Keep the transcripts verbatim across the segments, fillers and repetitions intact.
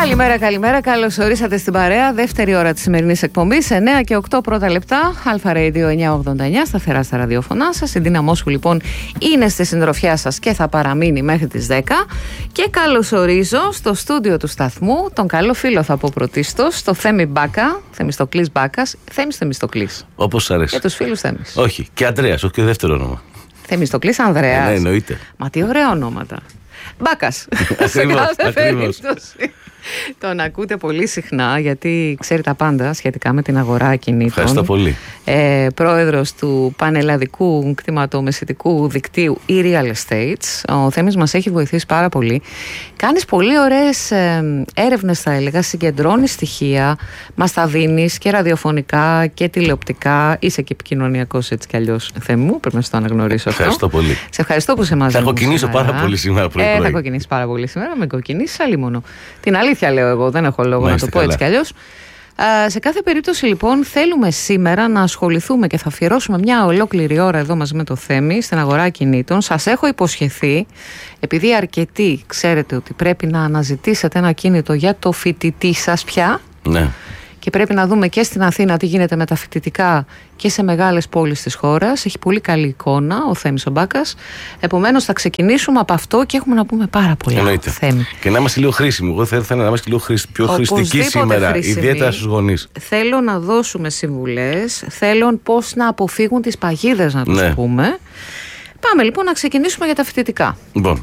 Καλημέρα, καλημέρα. Καλώς ορίσατε στην παρέα. Δεύτερη ώρα της σημερινής εκπομπής. εννέα και οκτώ πρώτα λεπτά. Αλφα Radio εννιακόσια ογδόντα εννέα. Σταθερά στα ραδιόφωνά σας. Η δύναμό σου λοιπόν είναι στη συντροφιά σας και θα παραμείνει μέχρι τις δέκα. Και καλωσορίζω στο στούντιο του σταθμού τον καλό φίλο, θα πω πρωτίστως, το Θέμη Μπάκα. Θεμιστοκλής Μπάκας. Θέμης Θεμιστοκλής. Όπως αρέσει. Για τους φίλους Θέμης. Όχι. Και Ανδρέας, όχι και δεύτερο όνομα. Θεμιστοκλής Ανδρέας. Ναι, εννοείται. Μα τι ωραία ονόματα. Μπάκας. Σε κάθε περίπτωση. Τον ακούτε πολύ συχνά γιατί ξέρει τα πάντα σχετικά με την αγορά ακινήτων. Ευχαριστώ πολύ. Ε, πρόεδρος του πανελλαδικού κτηματομεσητικού δικτύου e-Real Estates. Ο Θέμης μας έχει βοηθήσει πάρα πολύ. Κάνεις πολύ ωραίες ε, έρευνες, θα έλεγα, συγκεντρώνεις στοιχεία, μας τα δίνεις και ραδιοφωνικά και τηλεοπτικά. Είσαι και επικοινωνιακός έτσι κι αλλιώς, Θέμη μου, πρέπει να σου το αναγνωρίσω αυτό. Ευχαριστώ πολύ. Σε ευχαριστώ που είσαι μαζί μου. Θα κοκκινήσω πάρα πολύ σήμερα πρωί. Ε, θα κοκκινήσεις πάρα πολύ σήμερα, με κοκκινήσεις αλλήμονο. Την αλήθεια λέω εγώ, δεν έχω λόγο να το πω έτσι κι αλλιώς. Uh, σε κάθε περίπτωση λοιπόν θέλουμε σήμερα να ασχοληθούμε και θα αφιερώσουμε μια ολόκληρη ώρα εδώ μαζί με το Θέμη στην αγορά ακινήτων. Σας έχω υποσχεθεί, επειδή αρκετοί ξέρετε ότι πρέπει να αναζητήσετε ένα ακίνητο για το φοιτητή σας πια. Ναι. Και πρέπει να δούμε και στην Αθήνα τι γίνεται με τα φοιτητικά και σε μεγάλες πόλεις της χώρας. Έχει πολύ καλή εικόνα ο Θέμης ο Μπάκας. Επομένως θα ξεκινήσουμε από αυτό και έχουμε να πούμε πάρα πολλά. Εννοείται. Θέμη. Και να είμαστε λίγο χρήσιμοι. Εγώ θα ήθελα να είμαστε λίγο χρήσιμοι, πιο χρηστικοί σήμερα, χρήσιμοι. Ιδιαίτερα στους γονείς. Θέλω να δώσουμε συμβουλές. Θέλω πώς να αποφύγουν τις παγίδες, να τους ναι. πούμε. Πάμε λοιπόν να ξεκινήσουμε για τα φοιτητικά. Λοιπόν.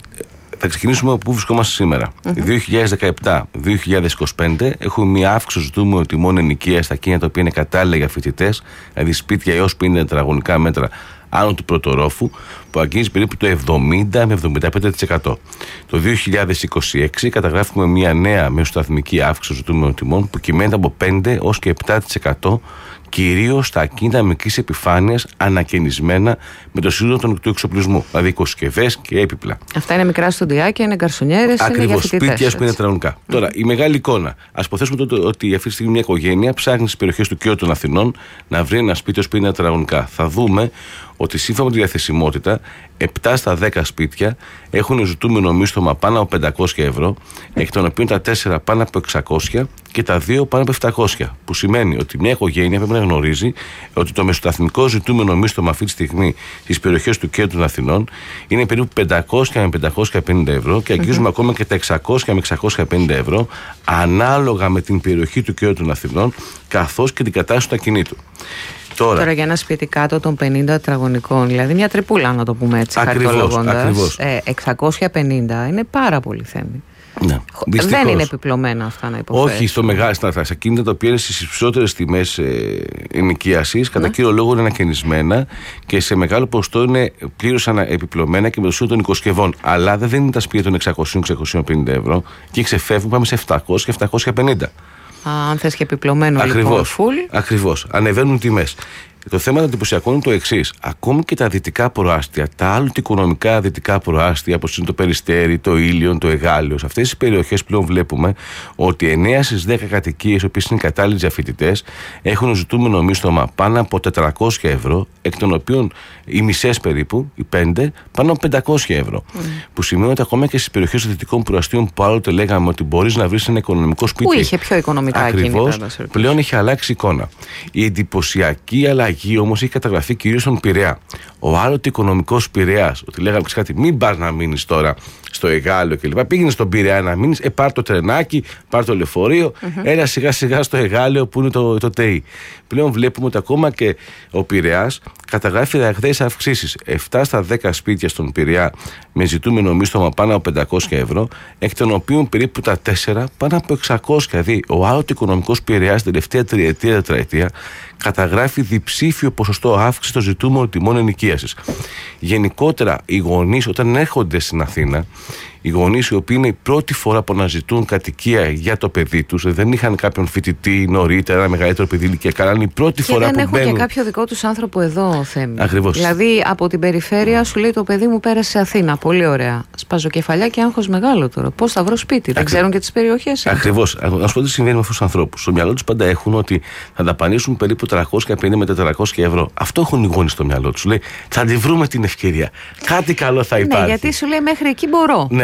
Θα ξεκινήσουμε από πού βρισκόμαστε σήμερα. Mm-hmm. δύο χιλιάδες δεκαεπτά με δύο χιλιάδες είκοσι πέντε έχουμε μια αύξηση ζητούμενων τιμών ενοικίας στα ακίνητα τα οποία είναι κατάλληλα για φοιτητές, δηλαδή σπίτια έως πενήντα τετραγωνικά μέτρα άνω του πρωτορόφου, που αγγίζει περίπου το εβδομήντα με εβδομήντα πέντε τοις εκατό. Το δύο χιλιάδες είκοσι έξι καταγράφουμε μια νέα μεσοσταθμική αύξηση ζητούμενων τιμών που κυμαίνεται από πέντε έως και επτά τοις εκατό, κυρίως στα ακίνητα μικρής επιφάνειας ανακαινισμένα με το σύντομο του εξοπλισμού, δηλαδή οικοσκευές και έπιπλα. Αυτά είναι μικρά στοντιάκια, είναι γκαρσονιέρες, είναι για φοιτητές. Ακριβώς, σπίτια πενήντα τετραγωνικά. Mm. Τώρα, η μεγάλη εικόνα. Ας υποθέσουμε τότε ότι αυτή τη στιγμή μια οικογένεια ψάχνει στις περιοχές του κέντρου των Αθηνών να βρει ένα σπίτι ως πενήντα τετραγωνικά. Θα δούμε ότι σύμφωνα με τη διαθεσιμότητα, επτά στα δέκα σπίτια έχουν ζητούμενο μίσθωμα πάνω από πεντακόσια ευρώ, εκ των οποίων τα τέσσερα πάνω από εξακόσια και τα δύο πάνω από επτακόσια. Που σημαίνει ότι μια οικογένεια πρέπει να γνωρίζει ότι το μεσοσταθμικό ζητούμενο μίσθωμα αυτή τη στιγμή στις περιοχές του κέντρου των Αθηνών είναι περίπου πεντακόσια με πεντακόσια πενήντα ευρώ και αγγίζουμε mm-hmm. ακόμα και τα εξακόσια με εξακόσια πενήντα ευρώ, ανάλογα με την περιοχή του κέντρου των Αθηνών, καθώς και την κατάσταση του ακινήτου. Τώρα, Τώρα για ένα σπίτι κάτω των πενήντα τετραγωνικών, δηλαδή μια τρυπούλα να το πούμε έτσι, χαρτολογώντας, ε, εξακόσια πενήντα είναι πάρα πολύ, Θέμη. Ναι, δεν είναι επιπλωμένα αυτά να υποφέρει. Όχι, στο μεγάλο στα ακίνητα τα οποία είναι στις υψηλότερες τιμές ε, ενοικίασης, κατά ναι. κύριο λόγο είναι ανακαινισμένα και σε μεγάλο ποσοστό είναι πλήρως επιπλωμένα και με το σύνολο των οικοσκευών. Αλλά δεν είναι τα σπίτια των εξακόσια με εξακόσια πενήντα ευρώ και ξεφεύγουν, πάμε σε επτακόσια με επτακόσια πενήντα. Α, αν θες και επιπλωμένο λοιπόν, full. Ακριβώς, ανεβαίνουν τιμές. Το θέμα των εντυπωσιακών είναι το εξής. Ακόμη και τα δυτικά προάστια, τα άλλοτε οικονομικά δυτικά προάστια, όπως είναι το Περιστέρι, το Ήλιον, το Εγάλειο, σε αυτές τις περιοχές πλέον βλέπουμε ότι εννέα στις δέκα κατοικίες, οι οποίες είναι κατάλληλες για φοιτητές, έχουν ζητούμενο μίσθωμα πάνω από τετρακόσια ευρώ, εκ των οποίων οι μισές περίπου, οι πέντε, πάνω από πεντακόσια ευρώ. Mm. Που σημαίνει ότι ακόμα και στις περιοχές των δυτικών προαστίων που άλλοτε λέγαμε ότι μπορείς να βρεις ένα οικονομικό σπίτι. Που είχε πιο οικονομικά ακριβώς, ακίνητα, πλέον έχει αλλάξει εικόνα. Η εντυπωσιακή αλλαγή όμως έχει καταγραφεί κυρίως στον Πειραιά. Ο άλλοτε οικονομικός Πειραιάς, ότι λέγαμε κάτι, μην πας να μείνεις τώρα στο Εγάλειο κλπ. Πήγαινε στον Πειραιά να μείνεις, ε, πάρ' το τρενάκι, πάρ' το λεωφορείο, mm-hmm. έλα σιγά σιγά στο Εγάλειο που είναι το, το ΤΕΙ. Πλέον βλέπουμε ότι ακόμα και ο Πειραιάς καταγράφει ραγδαίες αυξήσεις. επτά στα δέκα σπίτια στον Πειραιά με ζητούμενο μίσθωμα πάνω από πεντακόσια ευρώ, εκ των οποίων περίπου τα τέσσερα πάνω από εξακόσια. Δηλαδή, ο άλλοτε οικονομικός Πειραιάς την τελευταία τριετία, τετραετία καταγράφει διψήφιο ποσοστό αύξηση των ζητούμενων τιμών ενοικίασης. Γενικότερα, οι γονείς όταν έρχονται στην Αθήνα, οι γονείς οι οποίοι είναι η πρώτη φορά που αναζητούν κατοικία για το παιδί τους, δεν είχαν κάποιον φοιτητή νωρίτερα, ένα μεγαλύτερο παιδί ηλικιακά, αλλά είναι η πρώτη και φορά που μπαίνουν. Και δεν έχουν και κάποιο δικό τους άνθρωπο εδώ, Θέμη. Ακριβώς. Δηλαδή από την περιφέρεια σου λέει το παιδί μου πέρασε σε Αθήνα. Πολύ ωραία. Σπαζοκεφαλιά και άγχος μεγάλο τώρα. Πώς θα βρω σπίτι, δεν ξέρουν και τις περιοχές. Ακριβώς. Να σου πω τι συμβαίνει με αυτούς τους ανθρώπους. Στο μυαλό τους πάντα έχουν ότι θα δαπανίσουν περίπου τριακόσια πενήντα με τετρακόσια ευρώ. Αυτό έχουν οι γονείς στο μυαλό τους. Λέει θα τη βρούμε την ευκαιρία. Κάτι καλό θα υπάρχει. Ναι, γιατί σου λέει μέχρι εκεί μπορώ. Ναι,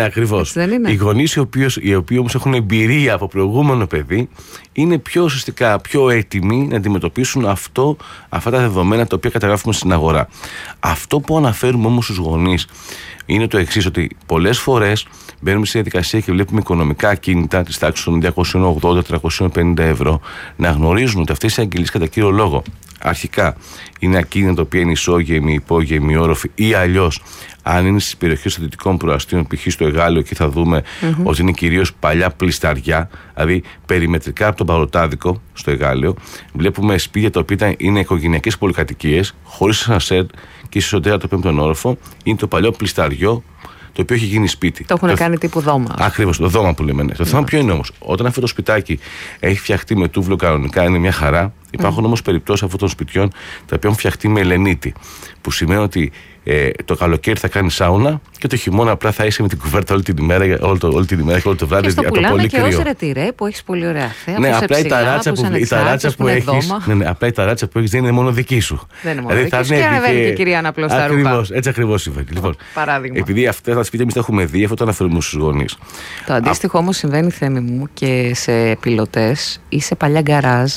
ακριβώς. Οι γονείς οι, οι οποίοι όμως έχουν εμπειρία από προηγούμενο παιδί είναι πιο ουσιαστικά πιο έτοιμοι να αντιμετωπίσουν αυτό, αυτά τα δεδομένα τα οποία καταγράφουμε στην αγορά. Αυτό που αναφέρουμε όμως στους γονείς είναι το εξής, ότι πολλές φορές μπαίνουμε σε διαδικασία και βλέπουμε οικονομικά ακίνητα της τάξης των διακόσια ογδόντα με τριακόσια πενήντα ευρώ να γνωρίζουν ότι αυτές οι αγγελίες κατά κύριο λόγο αρχικά είναι ακίνητα τα οποία είναι ισόγεμοι, υπόγεμοι, όροφοι ή αλλιώς αν είναι στις περιοχές των δυτικών προαστίων, π.χ. στο Εγάλεο, και θα δούμε mm-hmm. ότι είναι κυρίως παλιά πλισταριά, δηλαδή περιμετρικά από τον Παροτάδικο στο Εγάλεο. Βλέπουμε σπίτια τα οποία είναι οικογενειακές πολυκατοικίες, χωρίς ασανσέρ και ισοσοντέρα το πέμπτον όροφο. Είναι το παλιό πλισταριό το οποίο έχει γίνει σπίτι. Το έχουν το... κάνει τύπου δώμα. Ακριβώς, το δώμα που λέμε. Ναι. Το θέμα ποιο είναι όμως, όταν αυτό το σπιτάκι έχει φτιαχτεί με τούβλο κανονικά, είναι μια χαρά. Υπάρχουν mm. όμως περιπτώσεις αυτών των σπιτιών τα οποία έχουν φτιαχτεί με ελενίτη. Που σημαίνει ότι ε, το καλοκαίρι θα κάνει σάουνα και το χειμώνα απλά θα είσαι με την κουβέρτα όλη την ημέρα, όλη, το, όλη την ημέρα και όλο το βράδυ. Και στο πουλάμε και ως ρετυρέ που έχεις πολύ ωραία θέα. Ναι, απλά η ταράτσα που, η ταράτσα που, που έχεις, ναι, ναι, απλά η ταράτσα που έχεις δεν είναι μόνο δική σου. Δεν είναι μόνο δηλαδή, δική σου και ανεβαίνει και η κυρία να πλώσει τα ρούχα. Έτσι ακριβώς συμβαίνει. Λοιπόν, παράδειγμα. Επειδή αυτά τα σπίτια εμείς τα έχουμε δει, αυτό το αναφέρουμε στους γονείς. Το αντίστοιχο όμως συμβαίνει, Θέμη μου, και σε πιλωτές ή σε παλιά γκαράζ.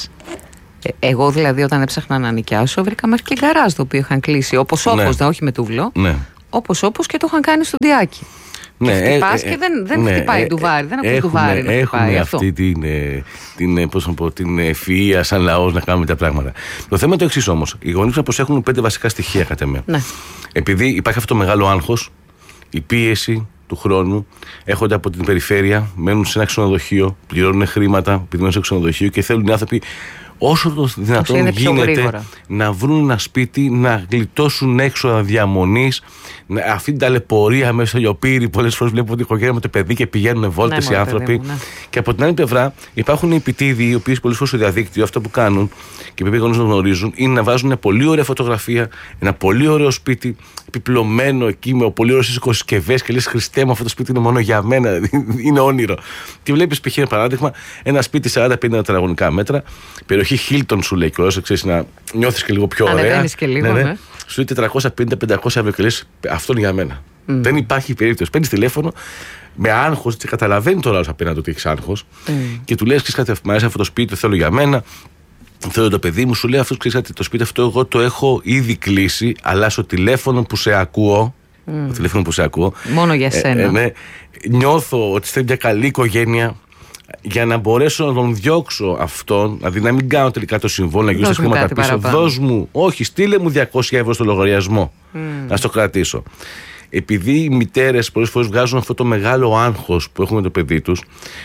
Εγώ δηλαδή όταν έψαχνα να νοικιάσω βρήκα μέχρι και γκαράζ το οποίο είχαν κλείσει όπως όπως, ναι. όχι με τούβλο, ναι. όπως όπως και το είχαν κάνει στο ντιάκι. Ναι, και χτυπάς ε, ε, και δεν, δεν ναι, χτυπάει ε, ντουβάρι, δεν ακούει ντουβάρι να χτυπάει αυτό. Έχουμε αυτή την, την, πώς να πω, την ευφυΐα σαν λαός να κάνουμε τα πράγματα. Το θέμα είναι το εξής όμως, οι γονείς να προσέχουν πέντε βασικά στοιχεία κατά με. Ναι. Επειδή υπάρχει αυτό το μεγάλο άγχος, η πίεση του χρόνου, έρχονται από την περιφέρεια, μένουν σε ένα ξενοδοχείο, πληρώνουν χρήματα, επειδή μένουν σε ξενοδοχείο και θέλουν οι άνθρωποι όσο το δυνατόν γίνεται να βρουν ένα σπίτι, να γλιτώσουν έξοδα διαμονής, αυτή την ταλαιπωρία μέσα στο Λιοπύρι. Πολλές φορές βλέπω ότι η οικογένεια με το παιδί και πηγαίνουν βόλτες ναι, οι άνθρωποι. Μου, ναι. Και από την άλλη πλευρά υπάρχουν οι επιτίδιοι, οι οποίοι πολλές φορές στο διαδίκτυο αυτό που κάνουν και πρέπει οι γονείς να γνωρίζουν είναι να βάζουν μια πολύ ωραία φωτογραφία, ένα πολύ ωραίο σπίτι, επιπλωμένο εκεί με πολύ ωραίες οικοσκευές και λες Χριστέ μου, αυτό το σπίτι είναι μόνο για μένα, είναι όνειρο. Και βλέπεις π.χ. ένα παράδειγμα, ένα σπίτι σαράντα πενήντα τετραγωνικά μέτρα, περιοχή Χίλτον σου λέει κιόλας, ξέρεις, να νιώθεις και λίγο πιο ωραία. Ανεβαίνεις και λίγο, ναι. ναι. Σου λέει τετρακόσια πενήντα με πεντακόσια ευρώ και λες αυτό είναι για μένα. Mm. Δεν υπάρχει περίπτωση. Παίρνεις τηλέφωνο με άγχος και καταλαβαίνει τώρα άλλος απέναντι ότι έχεις άγχος mm. και του λες ξέρεις κάτι, μου αρέσει αυτό το σπίτι, το θέλω για μένα. Θέλω το παιδί μου, σου λέει αυτό, ξέρεις κάτι, το σπίτι αυτό εγώ το έχω ήδη κλείσει, αλλά στο τηλέφωνο που σε ακούω. Mm. Το τηλέφωνο που σε ακούω. Μόνο για σένα. Ε, ε, ναι, νιώθω ότι είστε μια καλή οικογένεια. Για να μπορέσω να τον διώξω αυτόν, δηλαδή να μην κάνω τελικά το συμβόλαιο, να γυρίσω τα χρήματα πίσω. Δώσ' μου, όχι, στείλε μου διακόσια ευρώ στο λογαριασμό. Mm. Να στο κρατήσω. Επειδή οι μητέρες πολλές φορές βγάζουν αυτό το μεγάλο άγχος που έχουν με το παιδί τους,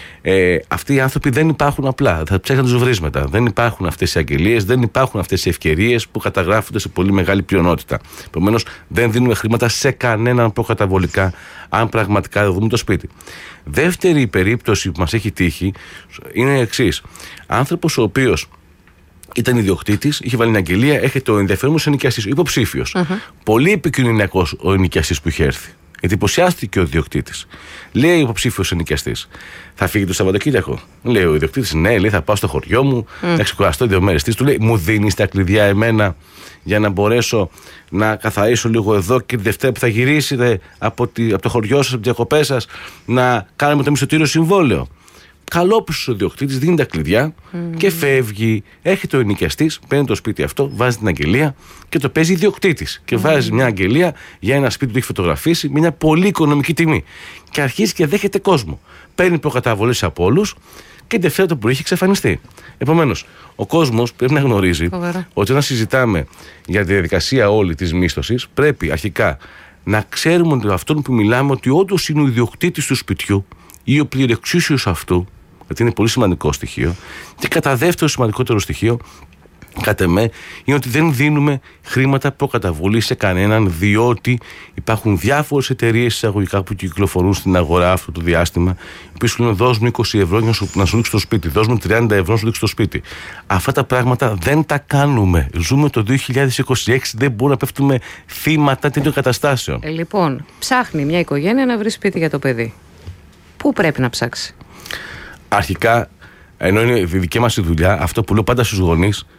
ε, αυτοί οι άνθρωποι δεν υπάρχουν απλά. Θα ψάχνουν να τους βρεις μετά. Δεν υπάρχουν αυτές οι αγγελίες, δεν υπάρχουν αυτές οι ευκαιρίες που καταγράφονται σε πολύ μεγάλη πλειονότητα. Επομένως, δεν δίνουμε χρήματα σε κανέναν προκαταβολικά, αν πραγματικά δεν δούμε το σπίτι. Δεύτερη περίπτωση που μας έχει τύχει είναι η εξής. Άνθρωπος ο οποίος ήταν ιδιοκτήτης, είχε βάλει μια αγγελία, έχετε το ενδιαφέρον μου ενοικιαστής, υποψήφιος. Uh-huh. Πολύ επικοινωνιακός ο ενοικιαστής που είχε έρθει. Εντυπωσιάστηκε ο ιδιοκτήτης. Λέει ο υποψήφιος ενοικιαστής, θα φύγει το Σαββατοκύριακο. Λέει ο ιδιοκτήτης, ναι, λέει, θα πάω στο χωριό μου, mm. να ξεκουραστώ δύο μέρες. Του λέει, μου δίνεις τα κλειδιά εμένα για να μπορέσω να καθαρίσω λίγο εδώ και τη Δευτέρα που θα γυρίσετε από, τη, από το χωριό σας, από τις διακοπές σας, να κάνουμε το μισθωτήριο συμβόλαιο. Καλόπιστος ο ιδιοκτήτης δίνει τα κλειδιά mm. και φεύγει. Έρχεται ο ενοικιαστής, παίρνει το σπίτι αυτό, βάζει την αγγελία και το παίζει ιδιοκτήτης. Και mm. βάζει μια αγγελία για ένα σπίτι που έχει φωτογραφίσει με μια πολύ οικονομική τιμή. Και αρχίζει και δέχεται κόσμο. Παίρνει προκαταβολές από όλους και την Δευτέρα το πρωί έχει εξαφανιστεί. Επομένως, ο κόσμος πρέπει να γνωρίζει Φοβερά. ότι όταν συζητάμε για τη διαδικασία όλη της μίσθωσης, πρέπει αρχικά να ξέρουμε ότι αυτόν που μιλάμε ότι όντως είναι ο ιδιοκτήτης του σπιτιού ή ο πληρεξούσιος αυτού. Γιατί είναι πολύ σημαντικό στοιχείο. Και κατά δεύτερο σημαντικότερο στοιχείο, κατά με, είναι ότι δεν δίνουμε χρήματα προκαταβολή σε κανέναν, διότι υπάρχουν διάφορες εταιρείες εισαγωγικά που κυκλοφορούν στην αγορά αυτό το διάστημα, οι οποίες σου λένε δώσ' μου είκοσι ευρώ για να σου δείξει το σπίτι, δώσ' μου τριάντα ευρώ να σου δείξει το σπίτι. Αυτά τα πράγματα δεν τα κάνουμε. Ζούμε το δύο χιλιάδες είκοσι έξι, δεν μπορούμε να πέφτουμε θύματα τέτοιων καταστάσεων. Ε, λοιπόν, ψάχνει μια οικογένεια να βρει σπίτι για το παιδί. Πού πρέπει να ψάξει? Αρχικά, ενώ είναι η δική μας η δουλειά, αυτό που λέω πάντα στους γονείς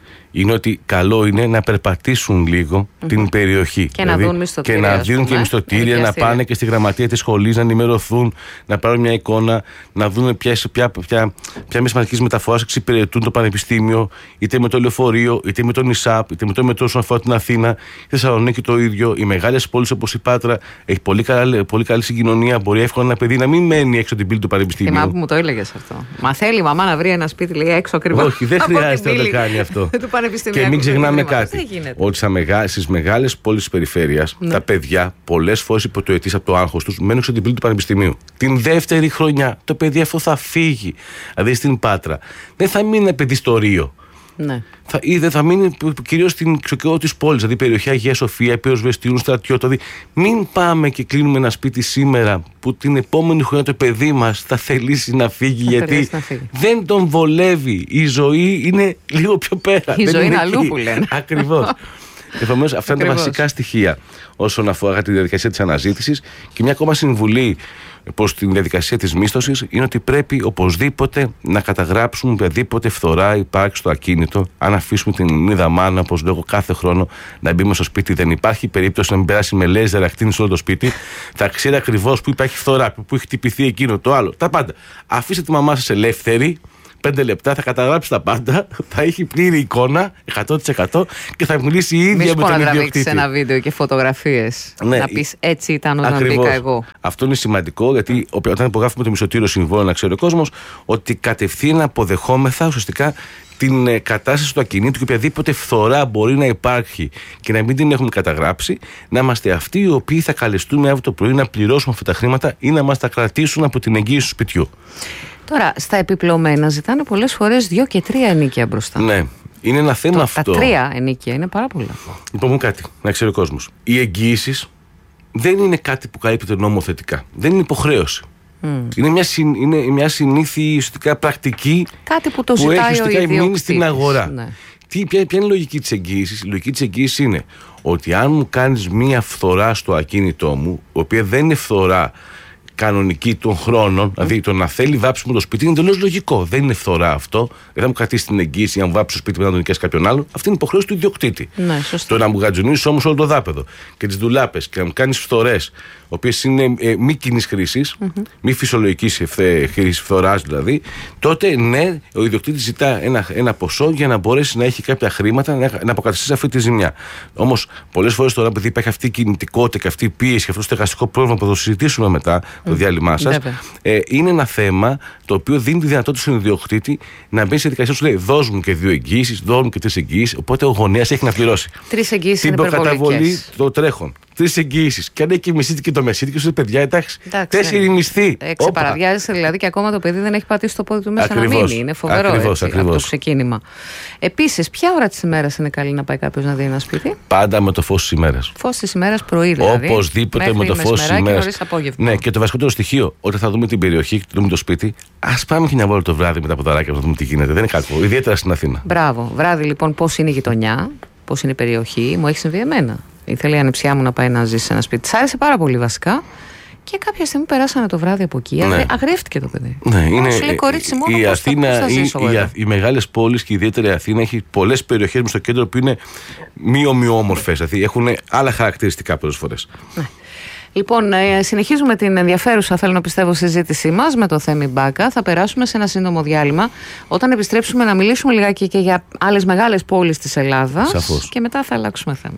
είναι ότι καλό είναι να περπατήσουν λίγο mm-hmm. την περιοχή. Και δηλαδή, να δουν μισθωτήρια. Και να δουν και μισθωτήρια, να πάνε και στη γραμματεία της σχολής, να ενημερωθούν, να πάρουν μια εικόνα, να δουν ποια, ποια, ποια, ποια μέσα μαζικής μεταφοράς εξυπηρετούν το πανεπιστήμιο, είτε με το λεωφορείο, είτε με το νησάπ, είτε με το μετρό όσον αφορά την Αθήνα. Η Θεσσαλονίκη το ίδιο. Οι μεγάλες πόλεις όπως η Πάτρα έχει πολύ, καλά, πολύ καλή συγκοινωνία. Μπορεί εύκολα ένα παιδί να μην μένει έξω την πύλη του πανεπιστήμιου. Θυμάμαι που μου το έλεγες αυτό. Μα θέλει η μαμά να βρει ένα σπίτι, λέει, έξω ακριβώς. Όχι, δεν χρειάζεται να το κάνει αυτό. Και μην ξεχνάμε κάτι. Ότι στις μεγάλες πόλεις της περιφέρειας, ναι. τα παιδιά πολλές φορές υποτοετής από το άγχος τους μένουν στην πύλη του πανεπιστημίου. Την δεύτερη χρονιά το παιδί αυτό θα φύγει. Δηλαδή στην Πάτρα. Δεν θα μείνει ένα παιδί στο Ρίο. Ναι. Θα, ή δεν θα μείνει κυρίως στην εξωτερικό της πόλης, δηλαδή περιοχή Αγία Σοφία, Πύρος Βεστιούν, Στρατιώτα. Δηλαδή, μην πάμε και κλείνουμε ένα σπίτι σήμερα που την επόμενη χρονιά το παιδί μας θα θελήσει να φύγει, θα γιατί να φύγει. Δεν τον βολεύει. Η ζωή είναι λίγο πιο πέρα. Η δεν ζωή είναι είναι αλλού που λένε. Ακριβώς. Επομένως, αυτά είναι τα βασικά στοιχεία όσον αφορά τη διαδικασία της αναζήτησης. Και μια ακόμα συμβουλή προς τη διαδικασία της μίσθωσης είναι ότι πρέπει οπωσδήποτε να καταγράψουμε οποιαδήποτε φθορά υπάρχει στο ακίνητο. Αν αφήσουμε την μνίδα μάνα, όπως λέγω κάθε χρόνο, να μπούμε στο σπίτι, δεν υπάρχει περίπτωση να μην περάσει με λέιζερ ακτίνη σε όλο το σπίτι. Θα ξέρει ακριβώς που υπάρχει φθορά, που έχει χτυπηθεί εκείνο, το άλλο. Τα πάντα. Αφήστε τη μαμά σας ελεύθερη. Πέντε λεπτά θα καταγράψει τα πάντα, θα έχει πλήρη εικόνα εκατό τοις εκατό και θα μιλήσει η ίδια με τον ιδιοκτήτη. Μη σου πω να τραβήξεις ένα βίντεο και φωτογραφίες. Ναι, να πεις έτσι ήταν όταν ακριβώς. Μπήκα εγώ. Αυτό είναι σημαντικό, γιατί όταν υπογράφουμε το μισθωτήριο συμβόλαιο, να ξέρει ο κόσμος ότι κατευθείαν αποδεχόμεθα ουσιαστικά την κατάσταση του ακινήτου και οποιαδήποτε φθορά μπορεί να υπάρχει και να μην την έχουμε καταγράψει, να είμαστε αυτοί οι οποίοι θα καλεστούμε αύριο το πρωί να πληρώσουμε αυτά τα χρήματα ή να μας τα κρατήσουν από την εγγύηση του σπιτιού. Τώρα, στα επιπλωμένα ζητάνε πολλές φορές δύο και τρία ενίκια μπροστά. Ναι, είναι ένα θέμα το, αυτό. Τα τρία ενίκια είναι πάρα πολλά. Λοιπόν, μου κάτι, να ξέρει ο κόσμος. Οι εγγύησεις δεν είναι κάτι που καλύπτεται νομοθετικά. Δεν είναι υποχρέωση. Mm. Είναι, μια συν, είναι μια συνήθη ουσιαστικά πρακτική κάτι που, το που έχει ουσιαστικά μείνει στην αγορά. Ναι. Τι, ποια, ποια είναι η λογική της εγγύησης? Η λογική της εγγύησης είναι ότι αν μου κάνεις μία φθορά στο ακίνητό μου, η οποία δεν είναι φθορά κανονική των χρόνων, mm. δηλαδή το να θέλει βάψιμο το σπίτι είναι εντελώς λογικό. Δεν είναι φθορά αυτό. Δεν θα μου κρατήσει την εγγύηση αν βάψει το σπίτι μετά να τον νοικιάσει κάποιον άλλον. Αυτή είναι υποχρέωση του ιδιοκτήτη. Ναι, το να μου γατζουνίσει όμως όλο το δάπεδο και τις ντουλάπες και να μου κάνεις φθορές, οι οποίες είναι ε, μη κοινής χρήσης, mm-hmm. μη φυσιολογικής χρήσης, φθοράς δηλαδή, τότε ναι, ο ιδιοκτήτης ζητά ένα, ένα ποσό για να μπορέσει να έχει κάποια χρήματα να, να αποκαταστήσει αυτή τη ζημιά. Όμως πολλές φορές τώρα, επειδή υπάρχει αυτή η κινητικότητα και αυτή η πίεση και αυτό το στεγαστικό πρόβλημα που θα το συζητήσουμε μετά το διάλειμμά σας, ε, είναι ένα θέμα το οποίο δίνει τη δυνατότητα στον ιδιοκτήτη να μπει σε δικασία, σου λέει: δώσ' μου και δύο εγγύησεις, δώσ' μου και τρεις εγγύησεις. Οπότε ο γονέας έχει να πληρώσει. Τρεις εγγύησεις είναι την προκαταβολή, το τρέχον. Τρεις εγγύησεις. Και αν έχει και μισθή και το μεσίδικο, σου λέει: παιδιά, εντάξει. Τέσσερι μισθοί. Ξεπαραδιάζεσαι δηλαδή και ακόμα το παιδί δεν έχει πατήσει το πόδι του μέσα ακριβώς, να μείνει. Είναι φοβερό ακριβώς, έτσι, ακριβώς. από το ξεκίνημα. Επίσης, ποια ώρα της ημέρας είναι καλή να πάει κάποιος να δει ένα σπίτι? Πάντα με το φως της ημέρας. Φως της ημέρας πρωί δηλαδή. Οπωσδήποτε με το φως της ημέρας. Ναι, και το βασικότερο στοιχείο, όταν θα δούμε την περιοχή και δούμε το σπίτι, ας πάμε και μια βόλτα το βράδυ με τα ποδαράκια να δούμε τι γίνεται. Δεν είναι κάτι, ιδιαίτερα στην Αθήνα. Μπράβο. Βράδυ λοιπόν, πώς είναι η γειτονιά, πώς είναι η περιοχή, μου έχει συμβεί εμένα. Ήθελε η ανεψιά μου να πάει να ζήσει σε ένα σπίτι. Της άρεσε πάρα πολύ βασικά. Και κάποια στιγμή περάσανε το βράδυ από εκεί. Ναι. Αγρεύτηκε το παιδί. Ναι, είναι, σου λέει, κορίτσι, μόνο η, πώς Αθήνα, θα, πώς θα ζήσω, οι, οι, οι μεγάλες πόλεις και ιδιαίτερα η Αθήνα έχει πολλές περιοχές στο κέντρο που είναι μη ομοιόμορφες. Δηλαδή έχουν άλλα χαρακτηριστικά πολλές φορές. Ναι. Λοιπόν, συνεχίζουμε την ενδιαφέρουσα, θέλω να πιστεύω, συζήτησή μας με το Θέμη Μπάκα. Θα περάσουμε σε ένα σύντομο διάλειμμα. Όταν επιστρέψουμε να μιλήσουμε λιγάκι και για άλλες μεγάλες πόλεις της Ελλάδας. Σαφώς. Και μετά θα αλλάξουμε θέμα.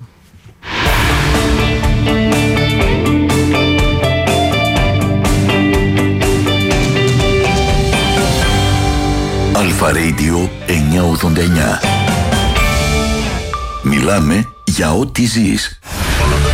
Αλφα Radio εννιακόσια ογδόντα εννιά. Μιλάμε για ό,τι ζεις.